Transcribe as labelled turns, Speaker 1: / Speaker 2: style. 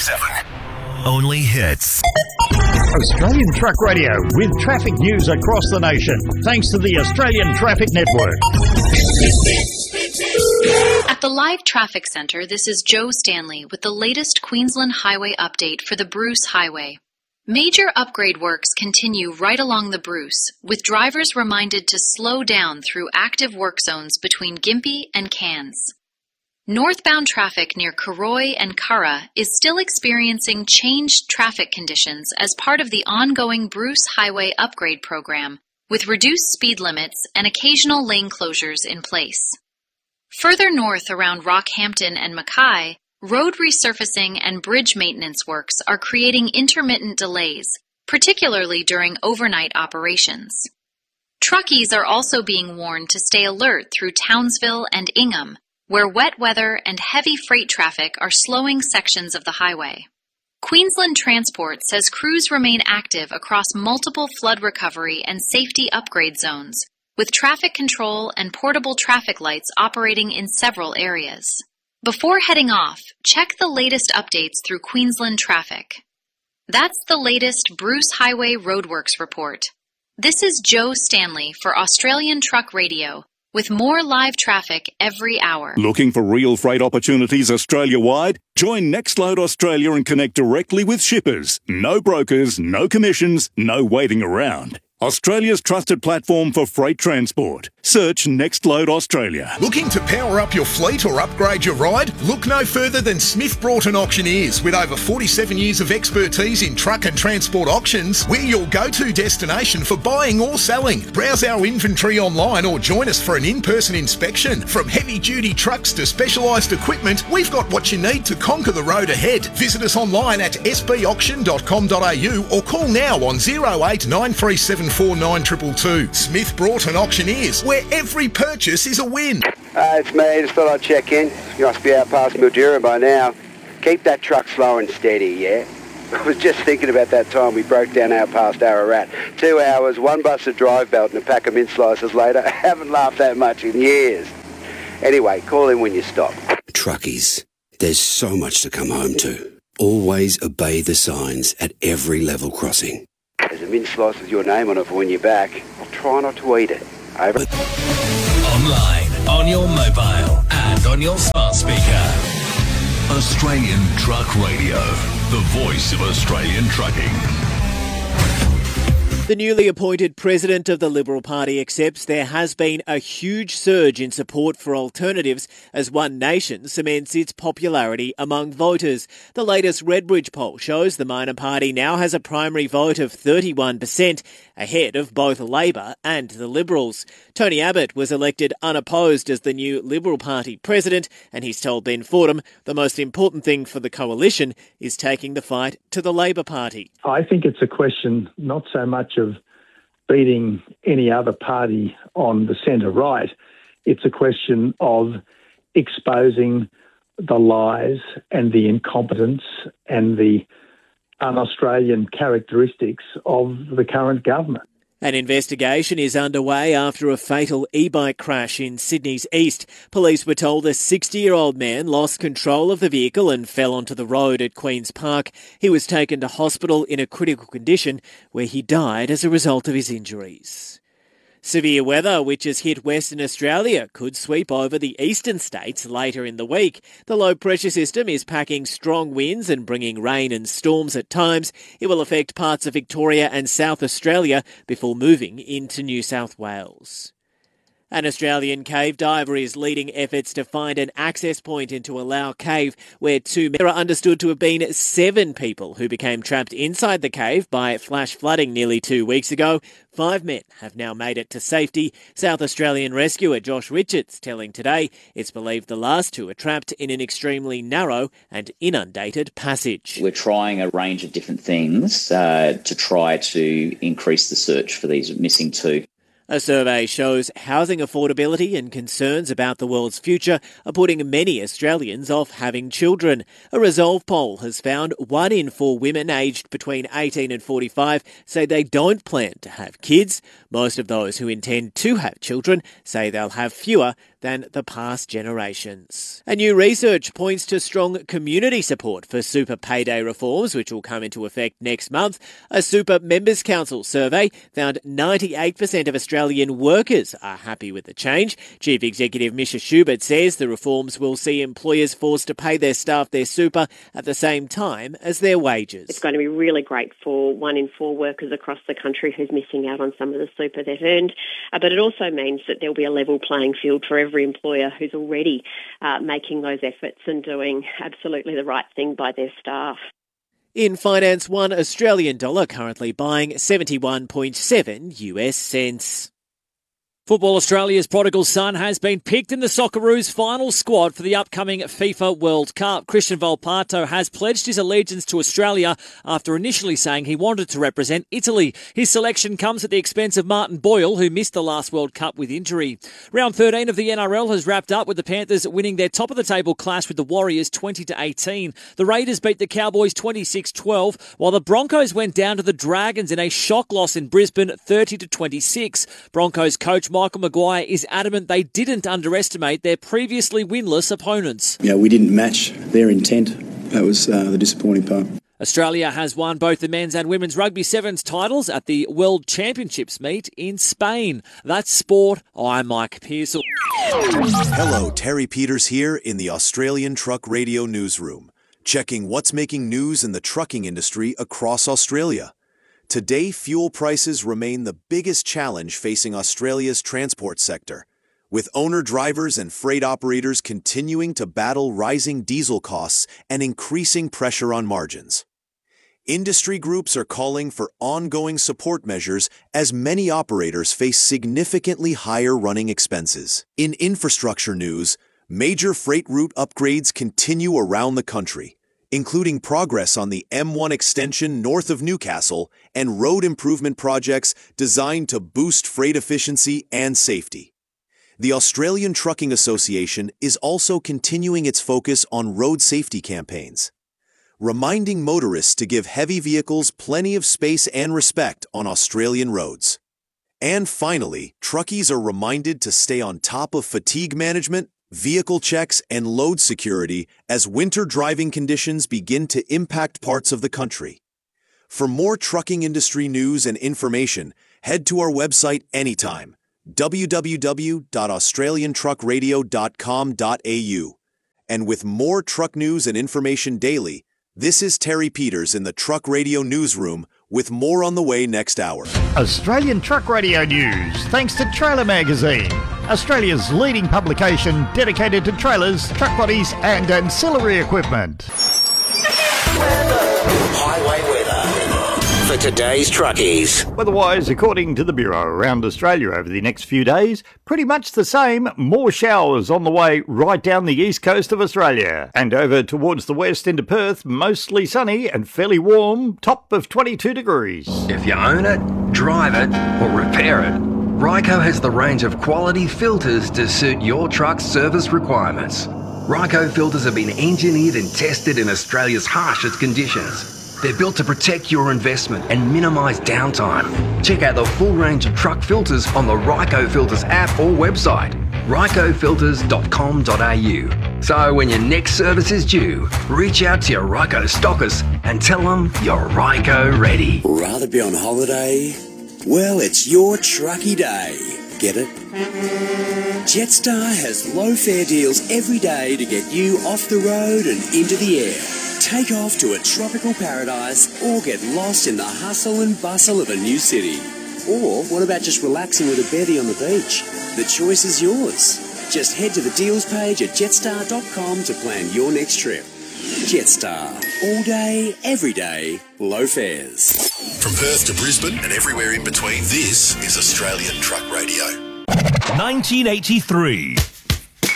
Speaker 1: 101.7. Only hits.
Speaker 2: Australian Truck Radio with traffic news across the nation, thanks to the Australian Traffic Network.
Speaker 3: At the Live Traffic Centre, this is Joe Stanley with the latest Queensland Highway update for the Bruce Highway. Major upgrade works continue right along the Bruce, with drivers reminded to slow down through active work zones between Gympie and Cairns. Northbound traffic near Karoi and Curra is still experiencing changed traffic conditions as part of the ongoing Bruce Highway upgrade program, with reduced speed limits and occasional lane closures in place. Further north around Rockhampton and Mackay, road resurfacing and bridge maintenance works are creating intermittent delays, particularly during overnight operations. Truckies are also being warned to stay alert through Townsville and Ingham, where wet weather and heavy freight traffic are slowing sections of the highway. Queensland Transport says crews remain active across multiple flood recovery and safety upgrade zones, with traffic control and portable traffic lights operating in several areas. Before heading off, check the latest updates through Queensland Traffic. That's the latest Bruce Highway Roadworks report. This is Joe Stanley for Australian Truck Radio, with more live traffic every hour.
Speaker 4: Looking for real freight opportunities Australia-wide? Join Nextload Australia and connect directly with shippers. No brokers, no commissions, no waiting around. Australia's trusted platform for freight transport. Search Nextload Australia.
Speaker 5: Looking to power up your fleet or upgrade your ride? Look no further than Smith Broughton Auctioneers. With over 47 years of expertise in truck and transport auctions, we're your go-to destination for buying or selling. Browse our inventory online or join us for an in-person inspection. From heavy-duty trucks to specialised equipment, we've got what you need to conquer the road ahead. Visit us online at sbauction.com.au or call now on 0893749222. Smith Broughton Auctioneers, where every purchase is a win.
Speaker 6: It's me. Just thought I'd check in. You must be out past Mildura by now. Keep that truck slow and steady, yeah? I was just thinking about that time we broke down out past Ararat. 2 hours, one busted drive belt and a pack of mint slices later. I haven't laughed that much in years. Anyway, call in when you stop.
Speaker 7: Truckies, there's so much to come home to. Always obey the signs at every level crossing.
Speaker 6: There's a mint slice with your name on it for when you're back. I'll try not to eat it. Over.
Speaker 1: Online, on your mobile, and on your smart speaker. Australian Truck Radio, the voice of Australian trucking.
Speaker 8: The newly appointed president of the Liberal Party accepts there has been a huge surge in support for alternatives as One Nation cements its popularity among voters. The latest Redbridge poll shows the minor party now has a primary vote of 31%, ahead of both Labor and the Liberals. Tony Abbott was elected unopposed as the new Liberal Party president, and he's told Ben Fordham the most important thing for the coalition is taking the fight to the Labor Party.
Speaker 9: I think it's a question not so much of beating any other party on the centre-right. It's a question of exposing the lies and the incompetence and the un-Australian characteristics of the current government.
Speaker 8: An investigation is underway after a fatal e-bike crash in Sydney's east. Police were told a 60-year-old man lost control of the vehicle and fell onto the road at Queen's Park. He was taken to hospital in a critical condition where he died as a result of his injuries. Severe weather, which has hit Western Australia, could sweep over the eastern states later in the week. The low-pressure system is packing strong winds and bringing rain and storms at times. It will affect parts of Victoria and South Australia before moving into New South Wales. An Australian cave diver is leading efforts to find an access point into a Lau cave where there are understood to have been 7 people who became trapped inside the cave by flash flooding nearly 2 weeks ago. 5 men have now made it to safety. South Australian rescuer Josh Richards telling Today it's believed the last 2 are trapped in an extremely narrow and inundated passage.
Speaker 10: We're trying a range of different things to try to increase the search for these missing 2.
Speaker 8: A survey shows housing affordability and concerns about the world's future are putting many Australians off having children. A Resolve poll has found 1 in 4 women aged between 18 and 45 say they don't plan to have kids. Most of those who intend to have children say they'll have fewer than the past generations. A new research points to strong community support for super payday reforms, which will come into effect next month. A Super Members Council survey found 98% of Australian workers are happy with the change. Chief Executive Misha Schubert says the reforms will see employers forced to pay their staff their super at the same time as their wages.
Speaker 11: It's going to be really great for 1 in 4 workers across the country who's missing out on some of the super they've earned, but it also means that there'll be a level playing field for every employer who's already making those efforts and doing absolutely the right thing by their staff.
Speaker 8: In finance, $1 Australian dollar currently buying 71.7 US cents.
Speaker 12: Football Australia's prodigal son has been picked in the Socceroos' final squad for the upcoming FIFA World Cup. Christian Volpato has pledged his allegiance to Australia after initially saying he wanted to represent Italy. His selection comes at the expense of Martin Boyle, who missed the last World Cup with injury. Round 13 of the NRL has wrapped up with the Panthers winning their top-of-the-table clash with the Warriors 20-18. The Raiders beat the Cowboys 26-12, while the Broncos went down to the Dragons in a shock loss in Brisbane 30-26. Broncos coach Michael Maguire is adamant they didn't underestimate their previously winless opponents.
Speaker 13: Yeah, we didn't match their intent. That was the disappointing part.
Speaker 12: Australia has won both the men's and women's rugby sevens titles at the World Championships meet in Spain. That's sport. I'm Mike Pearsall.
Speaker 14: Hello, Terry Peters here in the Australian Truck Radio newsroom, checking what's making news in the trucking industry across Australia. Today, fuel prices remain the biggest challenge facing Australia's transport sector, with owner-drivers and freight operators continuing to battle rising diesel costs and increasing pressure on margins. Industry groups are calling for ongoing support measures as many operators face significantly higher running expenses. In infrastructure news, major freight route upgrades continue around the country, including progress on the M1 extension north of Newcastle and road improvement projects designed to boost freight efficiency and safety. The Australian Trucking Association is also continuing its focus on road safety campaigns, reminding motorists to give heavy vehicles plenty of space and respect on Australian roads. And finally, truckies are reminded to stay on top of fatigue management, vehicle checks, and load security as winter driving conditions begin to impact parts of the country. For more trucking industry news and information, head to our website anytime, www.australiantruckradio.com.au. And with more truck news and information daily, this is Terry Peters in the Truck Radio newsroom with more on the way next hour.
Speaker 2: Australian Truck Radio News, thanks to Trailer Magazine, Australia's leading publication dedicated to trailers, truck bodies and ancillary equipment.
Speaker 15: Highway weather for today's truckies.
Speaker 2: Weather-wise, according to the Bureau, around Australia over the next few days, pretty much the same. More showers on the way right down the east coast of Australia. And over towards the west into Perth, mostly sunny and fairly warm, top of 22 degrees.
Speaker 16: If you own it, drive it or repair it, Ryco has the range of quality filters to suit your truck's service requirements. Ryco filters have been engineered and tested in Australia's harshest conditions. They're built to protect your investment and minimise downtime. Check out the full range of truck filters on the Ryco Filters app or website, rycofilters.com.au. So when your next service is due, reach out to your Ryco stockist and tell them you're Ryco ready.
Speaker 7: Rather be on holiday? Well, it's your trucky day. Get it? Jetstar has low fare deals every day to get you off the road and into the air. Take off to a tropical paradise or get lost in the hustle and bustle of a new city. Or what about just relaxing with a beddie on the beach? The choice is yours. Just head to the deals page at jetstar.com to plan your next trip. Jetstar. All day, every day, low fares.
Speaker 1: From Perth to Brisbane and everywhere in between, this is Australian Truck Radio.
Speaker 17: 1983.